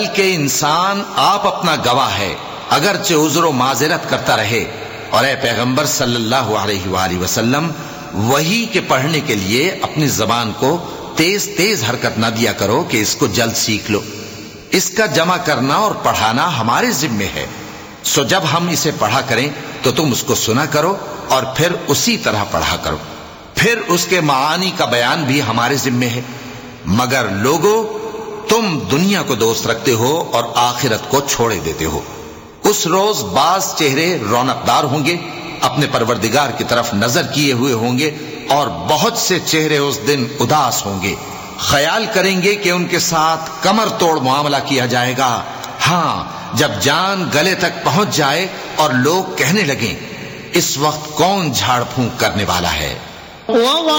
कि इंसान आप अपना गवाह है, अगरचे उज़्र माज़रत करता रहे। और ए पैगंबर सल्लल्लाहु अलैहि वसल्लम, वही के पढ़ने के लिए अपनी जबान को तेज तेज हरकत ना दिया करो कि इसको जल्द सीख लो। इसका जमा करना और पढ़ाना हमारे जिम्मे है। सो जब हम इसे पढ़ा करें तो तुम उसको सुना करो और फिर उसी तरह पढ़ा करो। फिर उसके मानी का बयान भी हमारे जिम्मे है। मगर लोगों, तुम दुनिया को दोस्त रखते हो और आखिरत को छोड़े देते हो। उस रोज बाज चेहरे रौनकदार होंगे, अपने परवरदिगार की तरफ नजर किए हुए होंगे, और बहुत से चेहरे उस दिन उदास होंगे। ख्याल करेंगे कि उनके साथ कमर तोड़ मामला किया जाएगा। हाँ, जब जान गले तक पहुंच जाए और लोग कहने लगें, इस वक्त कौन झाड़ फूंक करने वाला है।